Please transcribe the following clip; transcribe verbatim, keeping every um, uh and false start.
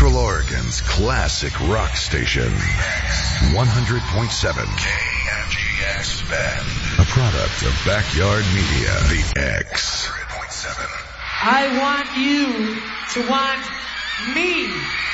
Central Oregon's classic rock station. one hundred point seven K M G X Bend. A product of Backyard Media. The X. one hundred point seven I want you to want me.